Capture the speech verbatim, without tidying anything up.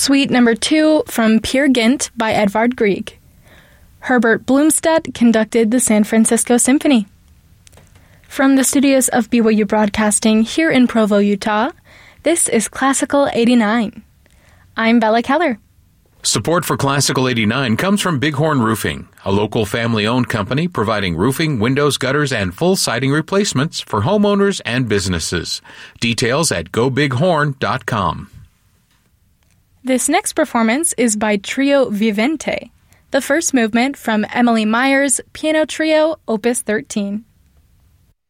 Suite number two from Peer Gynt by Edvard Grieg. Herbert Blomstedt conducted the San Francisco Symphony. From the studios of B Y U Broadcasting here in Provo, Utah, this is Classical eighty-nine. I'm Bella Keller. Support for Classical eighty-nine comes from Bighorn Roofing, a local family-owned company providing roofing, windows, gutters, and full siding replacements for homeowners and businesses. Details at go big horn dot com. This next performance is by Trio Vivente, the first movement from Emily Meyer's Piano Trio, Opus thirteen.